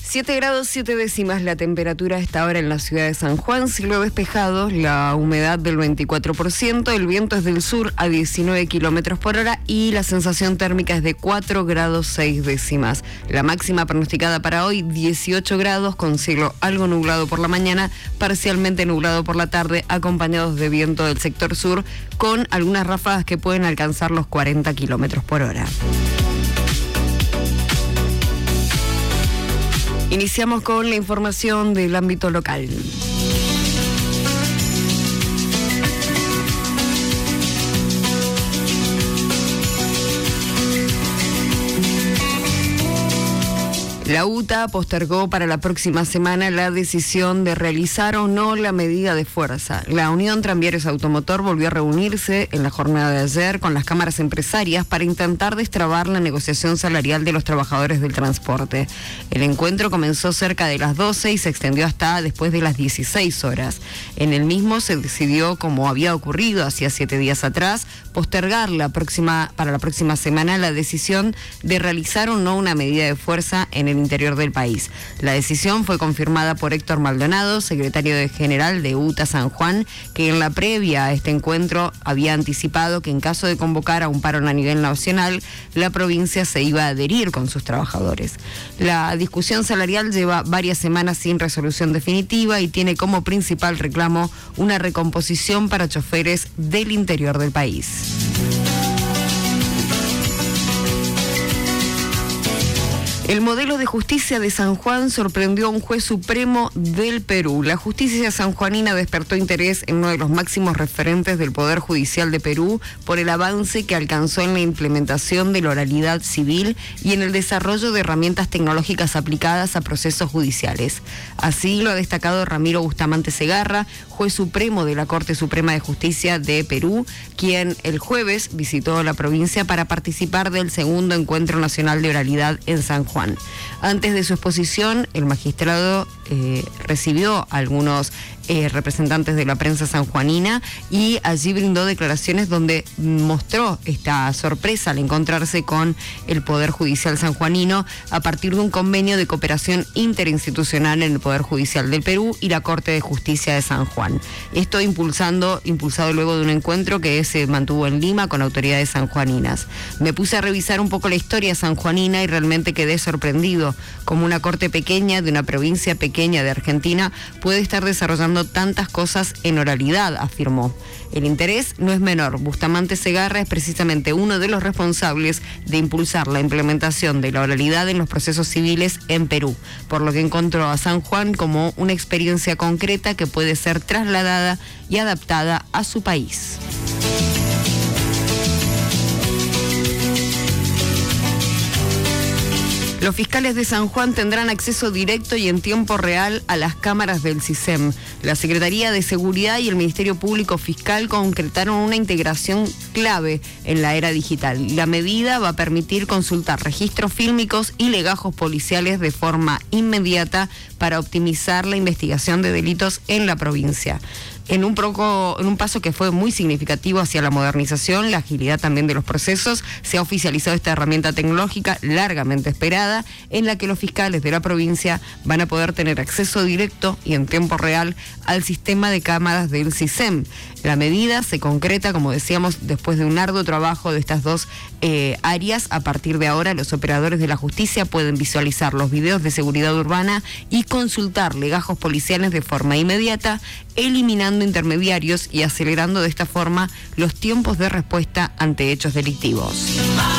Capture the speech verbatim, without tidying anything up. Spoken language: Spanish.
siete grados siete décimas la temperatura a esta hora en la ciudad de San Juan, cielo despejado, la humedad del veinticuatro por ciento, el viento es del sur a diecinueve kilómetros por hora y la sensación térmica es de cuatro grados seis décimas. La máxima pronosticada para hoy, dieciocho grados, con cielo algo nublado por la mañana, parcialmente nublado por la tarde, acompañados de viento del sector sur, con algunas ráfagas que pueden alcanzar los cuarenta kilómetros por hora. Iniciamos con la información del ámbito local. La U T A postergó para la próxima semana la decisión de realizar o no la medida de fuerza. La Unión Tranviarios Automotor volvió a reunirse en la jornada de ayer con las cámaras empresarias para intentar destrabar la negociación salarial de los trabajadores del transporte. El encuentro comenzó cerca de las doce y se extendió hasta después de las dieciséis horas. En el mismo se decidió, como había ocurrido hacía siete días atrás, postergar la próxima, para la próxima semana la decisión de realizar o no una medida de fuerza en el interior del país. La decisión fue confirmada por Héctor Maldonado, secretario general de U T A San Juan, que en la previa a este encuentro había anticipado que en caso de convocar a un paro a nivel nacional, la provincia se iba a adherir con sus trabajadores. La discusión salarial lleva varias semanas sin resolución definitiva y tiene como principal reclamo una recomposición para choferes del interior del país. El modelo de justicia de San Juan sorprendió a un juez supremo del Perú. La justicia sanjuanina despertó interés en uno de los máximos referentes del Poder Judicial de Perú por el avance que alcanzó en la implementación de la oralidad civil y en el desarrollo de herramientas tecnológicas aplicadas a procesos judiciales. Así lo ha destacado Ramiro Bustamante Segarra, juez supremo de la Corte Suprema de Justicia de Perú, quien el jueves visitó la provincia para participar del segundo Encuentro Nacional de Oralidad en San Juan. Antes de su exposición, el magistrado eh, recibió a algunos eh, representantes de la prensa sanjuanina y allí brindó declaraciones donde mostró esta sorpresa al encontrarse con el Poder Judicial sanjuanino a partir de un convenio de cooperación interinstitucional en el Poder Judicial del Perú y la Corte de Justicia de San Juan. Esto impulsando, impulsado luego de un encuentro que se mantuvo en Lima con autoridades sanjuaninas. Me puse a revisar un poco la historia sanjuanina y realmente quedé sorprendido como una corte pequeña de una provincia pequeña de Argentina puede estar desarrollando tantas cosas en oralidad, afirmó. El interés no es menor. Bustamante Segarra es precisamente uno de los responsables de impulsar la implementación de la oralidad en los procesos civiles en Perú, por lo que encontró a San Juan como una experiencia concreta que puede ser trasladada y adaptada a su país. Los fiscales de San Juan tendrán acceso directo y en tiempo real a las cámaras del CISEM. La Secretaría de Seguridad y el Ministerio Público Fiscal concretaron una integración clave en la era digital. La medida va a permitir consultar registros fílmicos y legajos policiales de forma inmediata para optimizar la investigación de delitos en la provincia. En un, poco, en un paso que fue muy significativo hacia la modernización, la agilidad también de los procesos, se ha oficializado esta herramienta tecnológica largamente esperada, en la que los fiscales de la provincia van a poder tener acceso directo y en tiempo real al sistema de cámaras del CISEM. La medida se concreta, como decíamos, después de un arduo trabajo de estas dos eh, áreas. A partir de ahora, los operadores de la justicia pueden visualizar los videos de seguridad urbana y consultar legajos policiales de forma inmediata, eliminando intermediarios y acelerando de esta forma los tiempos de respuesta ante hechos delictivos.